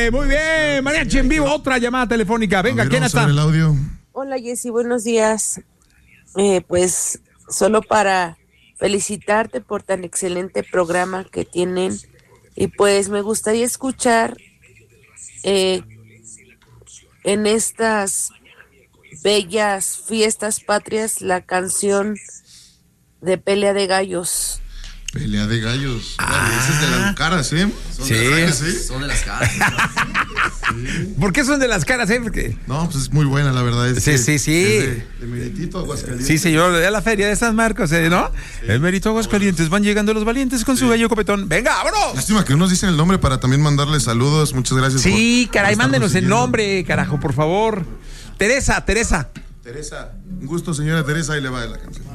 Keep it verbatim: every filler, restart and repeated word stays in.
Órale, muy bien. Mariachi en vivo, otra llamada telefónica. Venga, ver, ¿quién vamos a está? ver el audio. Hola Jessy, buenos días. Eh, pues solo para felicitarte por tan excelente programa que tienen y pues me gustaría escuchar eh, en estas bellas fiestas patrias la canción de Pelea de Gallos. Pelea de gallos. Ah. Ese es de las caras, ¿eh? Son Sí. de las caras, ¿eh? Son de las caras. Sí. ¿Por qué son de las caras, eh? Porque... No, pues es muy buena, la verdad. Es Sí, que sí, sí. es de, de Meritito, Aguascalientes. Sí, señor, de la feria de San Marcos, ¿eh? ¿No? Sí. El Mérito Aguascalientes, van llegando los valientes con sí. su gallo copetón. ¡Venga, vámonos! Lástima que no nos dicen el nombre para también mandarles saludos. Muchas gracias. Sí, por, caray, por mándenos el siguiendo. nombre, carajo, por favor. Teresa, Teresa. Teresa, un gusto, señora Teresa, ahí le va la canción.